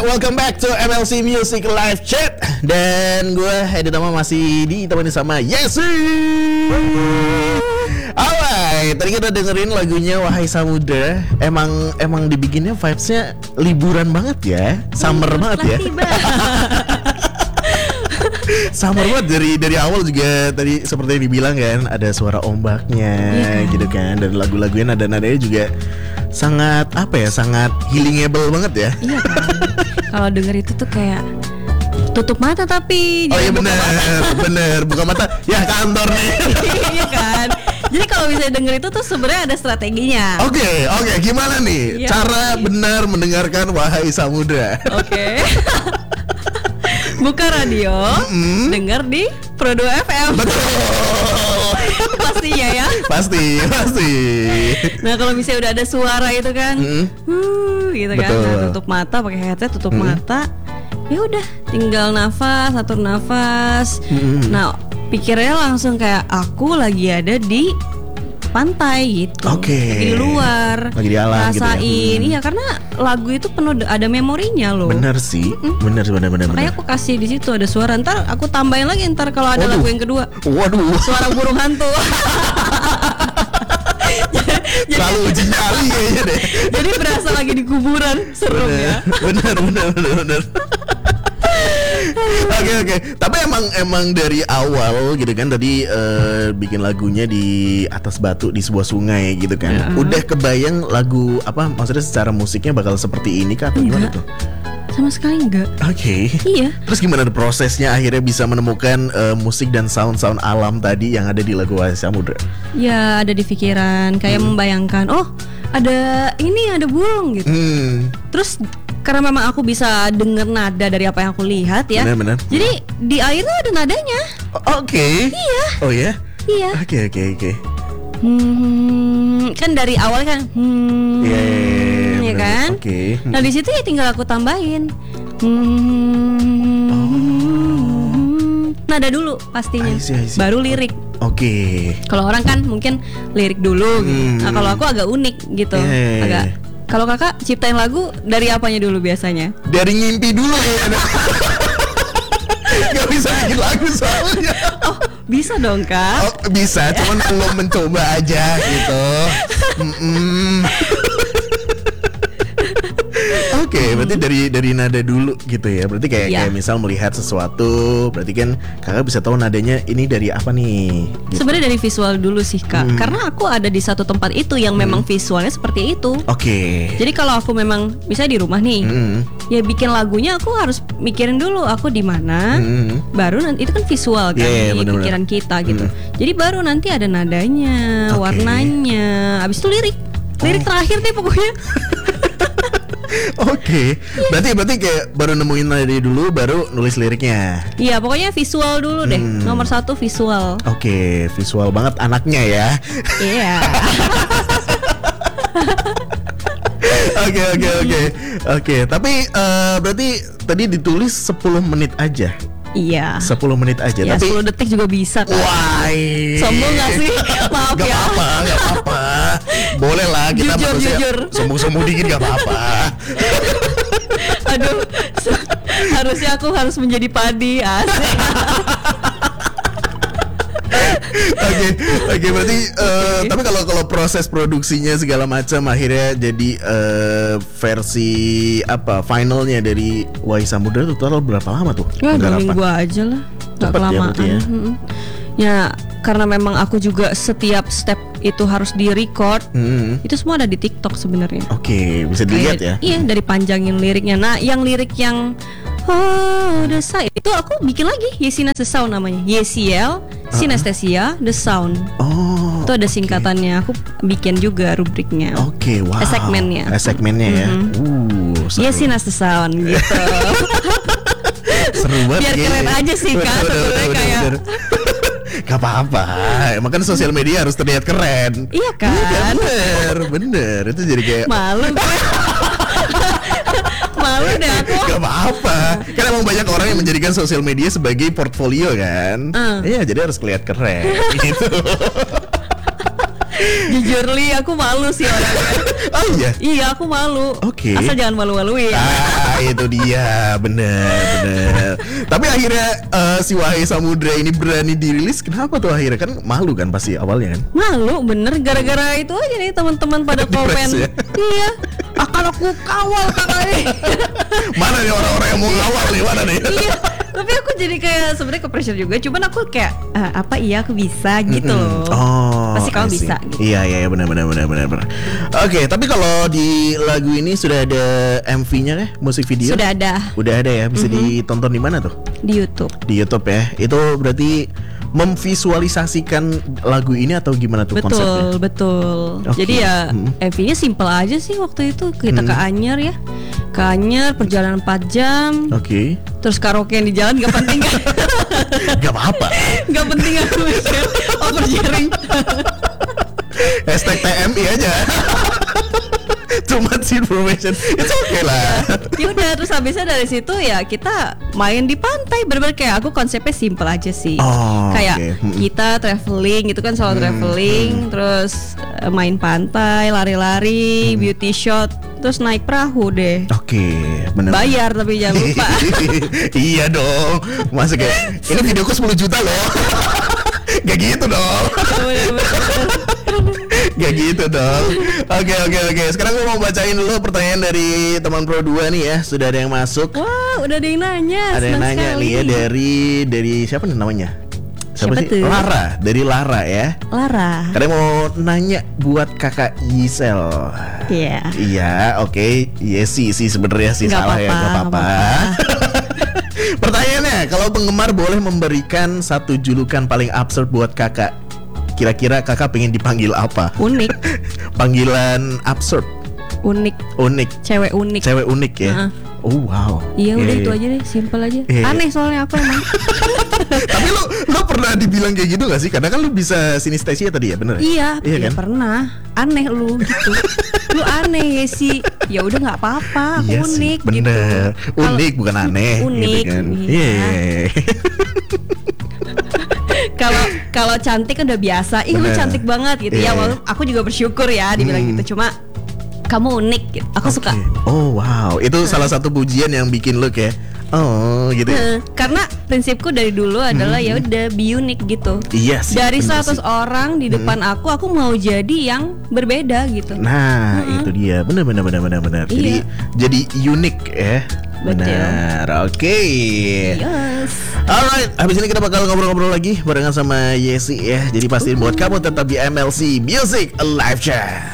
welcome back to MLC Music Live Chat. Dan gue Edi Tama masih ditemani sama Yesi. Alright, tadi kita dengerin lagunya Wahai Samudra. Emang dibikinnya vibes-nya liburan banget ya. Summer banget ya. Summer banget dari awal juga tadi seperti yang dibilang kan, ada suara ombaknya gitu kan. Dan lagu-lagunya nada-nadanya juga sangat sangat healingable banget ya. Iya kan. Kalau denger itu tuh kayak tutup mata tapi oh iya bener buka mata ya kantor nih. Iya kan. Jadi kalau bisa denger itu tuh sebenarnya ada strateginya. Oke, gimana nih cara benar mendengarkan Wahai Samudra? Oke. Buka radio, denger di Pro 2 FM. Betul. Pastinya ya. Pasti. Nah kalau misalnya udah ada suara itu kan, gitu kan. Nah, tutup mata, pakai headset, tutup mata. Ya udah, tinggal atur nafas. Nah, pikirnya langsung kayak aku lagi ada di pantai gitu. Lagi di luar. Lagi di alam rasain gitu ya. Iya, karena lagu itu penuh ada memorinya loh. Bener sih. Bener. Makanya aku kasih di situ ada suara. Ntar aku tambahin lagi kalau ada lagu yang kedua. Waduh. Suara burung hantu. Terlalu uji nyali kayaknya deh. Jadi berasa lagi di kuburan. Serem ya. Bener. Oke. Tapi emang dari awal gitu kan tadi bikin lagunya di atas batu di sebuah sungai gitu kan. Udah kebayang lagu apa maksudnya secara musiknya bakal seperti ini kah atau gimana tuh? Sama sekali enggak. Oke. Iya. Terus gimana prosesnya akhirnya bisa menemukan musik dan sound alam tadi yang ada di lagu Wahai Samudra? Ya ada di pikiran kayak membayangkan, oh ada burung gitu. Terus karena memang aku bisa denger nada dari apa yang aku lihat ya. Benar. Jadi di air tuh ada nadanya. Oke. Iya. Oh ya? Iya. Oke. Kan dari awal kan. Ya kan? Oke. Nah di situ ya tinggal aku tambahin. Nada dulu pastinya. I see. Baru lirik. Oke. Kalau orang kan mungkin lirik dulu gitu. Nah kalau aku agak unik gitu. Agak. Kalau kakak ciptain lagu dari apanya dulu biasanya? Dari ngimpi dulu ya. Gak bisa bikin lagu soalnya. Oh bisa dong kak? Oh bisa, cuman belum mencoba aja gitu. Oke, berarti dari nada dulu gitu ya. Berarti kayak misal melihat sesuatu, berarti kan kakak bisa tahu nadanya ini dari apa nih gitu. Sebenarnya dari visual dulu sih kak. Karena aku ada di satu tempat itu yang memang visualnya seperti itu. Oke. Jadi kalau aku memang misalnya di rumah nih, ya bikin lagunya aku harus mikirin dulu aku di mana. Baru nanti itu kan visual kan di pikiran kita gitu. Jadi baru nanti ada nadanya, warnanya. Abis itu lirik terakhir deh pokoknya. Oke. Berarti kayak baru nemuin nada dulu, baru nulis liriknya. Iya, pokoknya visual dulu deh. Nomor 1 visual. Oke, visual banget anaknya ya. Iya. Oke. Tapi berarti tadi ditulis 10 menit aja. Iya. 10 menit aja. Ya, tapi 10 detik juga bisa kan. Wah. Sombong gak sih? Maaf gak ya. Gak apa-apa. Boleh lah kita jujur. Sombong-sombong dikit gak apa-apa. Aduh. Harusnya aku harus menjadi padi. Asik. Oke, berarti tapi kalau proses produksinya segala macam akhirnya jadi versi apa finalnya dari Wahai Samudra itu total berapa lama tuh? Ya 2 minggu aja lah. Gak kelamaan ya karena memang aku juga setiap step itu harus di-record. Itu semua ada di TikTok sebenarnya. Oke, bisa dilihat ya. Iya, dari panjangin liriknya. Nah, yang lirik yang the sound itu aku bikin lagi Yesina The Sound namanya. Yesiel Synesthesia The Sound. Itu ada singkatannya. Aku bikin juga rubriknya. Oke, wow. Segmennya ya. Yesina The Sound gitu. Seru banget. Biar keren aja sih Kak. Kayak gak apa-apa. Emang kan sosial media harus terlihat keren. Iya kan? Bener. Itu jadi kayak malu deh aku. Gak apa-apa. Kan emang banyak orang yang menjadikan sosial media sebagai portfolio kan. Iya, jadi harus kelihatan keren gitu. Jujur Li, aku malu sih orangnya. Oh iya? Iya, aku malu. Oke. Asal jangan malu-maluin. Itu dia, bener. Tapi akhirnya si Wahai Samudra ini berani dirilis. Kenapa tuh akhirnya? Kan malu kan pasti awalnya kan? Malu bener, gara-gara itu aja nih teman-teman pada komen. Ya? Iya, akan aku kawal kakak. Mana nih orang-orang yang mau ngawal nih? Mana nih? Iya, tapi aku jadi kayak sebenarnya ke pressure juga. Cuman aku kayak apa iya aku bisa gitu loh. Oh, pasti kamu bisa gitu. Iya benar. Oke, tapi kalau di lagu ini sudah ada MV-nya ya, musik video? Sudah ada. Udah ada ya, bisa ditonton di mana tuh? Di YouTube. Di YouTube ya. Itu berarti memvisualisasikan lagu ini atau gimana tuh konsepnya? Betul. Okay. Jadi ya MV-nya simple aja sih waktu itu. Kita ke Anyer ya. Ke Anyer perjalanan 4 jam. Oke. Terus karaoke yang di jalan gak penting kan? Gak apa-apa. Gak penting aku oversharing. #TMI aja. Too much information. It's okay lah. Ya udah, terus habisnya dari situ ya kita main di pantai. Bener-bener kayak aku konsepnya simple aja sih. Kayak kita traveling gitu kan, solo traveling. Terus main pantai, lari-lari, beauty shot. Terus naik perahu deh. Oke, bener. Bayar tapi jangan lupa. Iya dong. Masa kayak ini videoku 10 juta loh. Gak gitu dong. Gak gitu dong. Oke. Sekarang gue mau bacain dulu pertanyaan dari teman Pro 2 nih ya. Sudah ada yang masuk. Wah, udah ada yang nanya. Ada yang nanya nih ya dari siapa nih namanya? Siapa sih? tuh? Lara, dari Lara ya. Lara. Karena mau nanya buat kakak Yisel. Iya. Iya, oke. Yesi sih sebenarnya sih Nggak salah ya, apa-apa, nggak apa-apa. Pertanyaannya, kalau penggemar boleh memberikan satu julukan paling absurd buat kakak, kira-kira kakak pengen dipanggil apa? Unik. Panggilan absurd. Unik. Cewek unik. Cewek unik ya. Oh wow. Iya udah itu aja deh, simple aja. Aneh soalnya aku emang. Tapi lu pernah dibilang kayak gitu gak sih? Karena kan lu bisa sinestesia tadi ya, bener? Iya kan? pernah. Aneh lu gitu. Lu aneh ya sih. Ya udah nggak apa-apa. Aku Iya unik sih, bener. gitu. Unik bukan aneh. Unik. Gitu kan? Iya. Kalau cantik kan udah biasa. Ih lu cantik banget gitu ya. Walaupun aku juga bersyukur ya dibilang gitu. Cuma kamu unik gitu. Aku suka. Oh wow, itu salah satu pujian yang bikin lu kayak oh gitu. Karena prinsipku dari dulu adalah ya udah be unik gitu. Iya sih. Dari 100 orang di depan aku mau jadi yang berbeda gitu. Nah, itu dia. Benar. Iya. Jadi unik ya. Betul. Benar. Oke. Yes. Alright, habis ini kita bakal ngobrol-ngobrol lagi barengan sama Yesi ya. Jadi pastiin buat kamu tetap di MLC Music Live Chat.